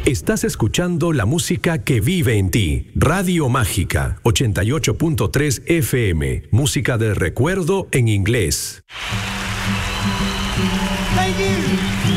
Estás escuchando la música que vive en ti. Radio Mágica, 88.3 FM. Música de recuerdo en inglés. Thank you.